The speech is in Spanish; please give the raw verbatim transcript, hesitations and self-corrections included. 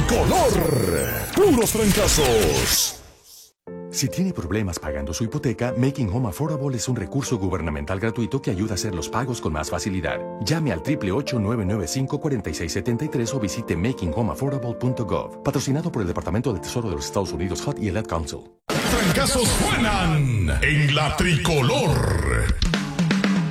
tricolor. Puros trancazos. Si tiene problemas pagando su hipoteca, Making Home Affordable es un recurso gubernamental gratuito que ayuda a hacer los pagos con más facilidad. Llame al ocho ocho ocho, nueve nueve cinco, cuatro seis siete tres o visite making home affordable punto gov. Patrocinado por el Departamento del Tesoro de los Estados Unidos, H U D y el Ad Council. Trancazos suenan en la tricolor.